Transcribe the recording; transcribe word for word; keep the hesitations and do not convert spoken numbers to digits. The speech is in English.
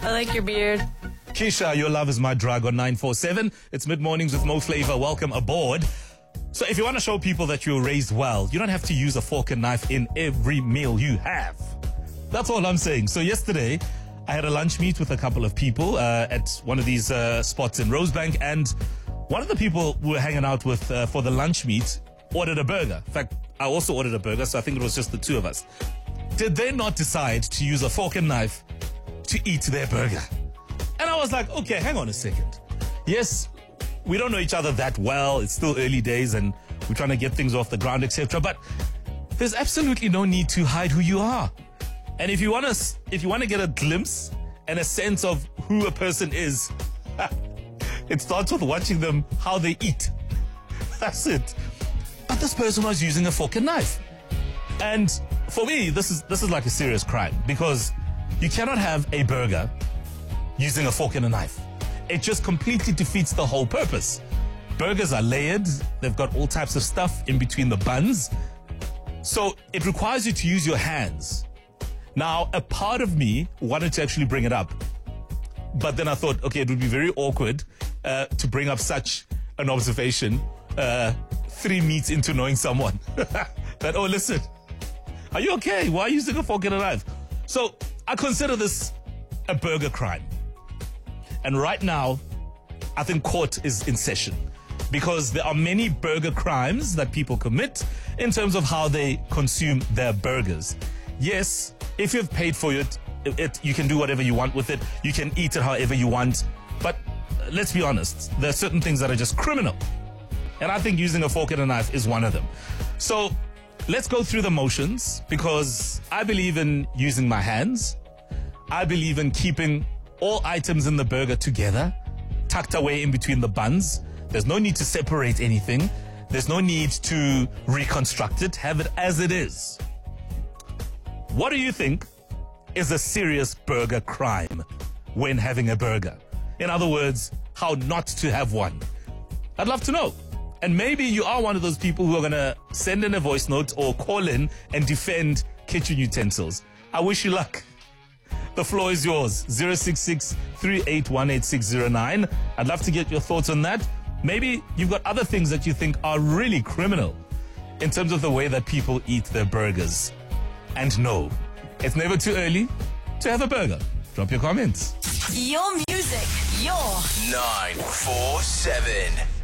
I like your beard. Keisha, your love is my drug on nine four seven. It's mid-mornings with Mo Flavor. Welcome aboard. So if you want to show people that you were raised well, you don't have to use a fork and knife in every meal you have. That's all I'm saying. So yesterday, I had a lunch meet with a couple of people uh, at one of these uh, spots in Rosebank, and one of the people we were hanging out with uh, for the lunch meet ordered a burger. In fact, I also ordered a burger, so I think it was just the two of us. Did they not decide to use a fork and knife to eat their burger? And I was like, okay, hang on a second. Yes, we don't know each other that well. It's still early days and we're trying to get things off the ground, et cetera. But there's absolutely no need to hide who you are. And if you want to, if you want to get a glimpse and a sense of who a person is, it starts with watching them, how they eat. That's it. But this person was using a fork and knife. And for me, this is this is like a serious crime, because you cannot have a burger using a fork and a knife. It just completely defeats the whole purpose. Burgers are layered. They've got all types of stuff in between the buns. So it requires you to use your hands. Now, a part of me wanted to actually bring it up. But then I thought, okay, it would be very awkward uh, to bring up such an observation uh, three meets into knowing someone. That, oh, listen, are you okay? Why are you using a fork and a knife? So I consider this a burger crime. And right now, I think court is in session, because there are many burger crimes that people commit in terms of how they consume their burgers. Yes, if you've paid for it, it, you can do whatever you want with it. You can eat it however you want. But let's be honest, there are certain things that are just criminal. And I think using a fork and a knife is one of them. So let's go through the motions, because I believe in using my hands. I believe in keeping all items in the burger together, tucked away in between the buns. There's no need to separate anything. There's no need to reconstruct it. Have it as it is. What do you think is a serious burger crime when having a burger? In other words, how not to have one? I'd love to know. And maybe you are one of those people who are going to send in a voice note or call in and defend kitchen utensils. I wish you luck. The floor is yours. zero six six, three eight one, eight six zero nine. I'd love to get your thoughts on that. Maybe you've got other things that you think are really criminal in terms of the way that people eat their burgers. And no, it's never too early to have a burger. Drop your comments. Your music, your nine four seven.